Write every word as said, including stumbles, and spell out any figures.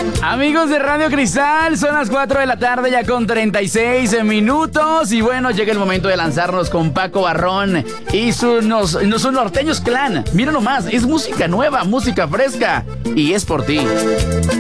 Amigos de Radio Cristal, son las cuatro de la tarde ya con treinta y seis minutos. Y bueno, llega el momento de lanzarnos con Paco Barrón y sus, nos, sus norteños clan. Mira nomás, es música nueva, música fresca. Y es por ti.